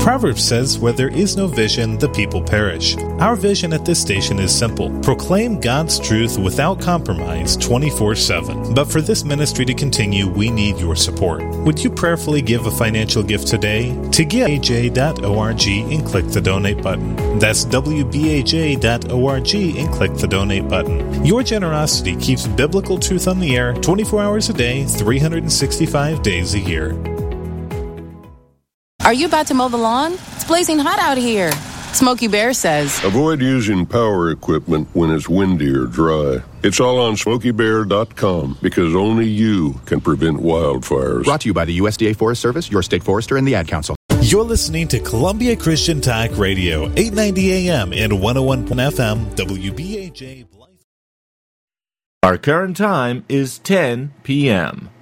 Proverbs says, where there is no vision, the people perish. Our vision at this station is simple. Proclaim God's truth without compromise 24/7. But for this ministry to continue, we need your support. Would you prayerfully give a financial gift today? To give, wbaj.org and click the donate button. That's wbaj.org and click the donate button. Your generosity keeps biblical truth on the air 24 hours a day, 365 days a year. Are you about to mow the lawn? It's blazing hot out here. Smokey Bear says, avoid using power equipment when it's windy or dry. It's all on SmokeyBear.com because only you can prevent wildfires. Brought to you by the USDA Forest Service, your state forester, and the Ad Council. You're listening to Columbia Christian Talk Radio, 890 AM and 101 FM, WBAJ. Our current time is 10 p.m.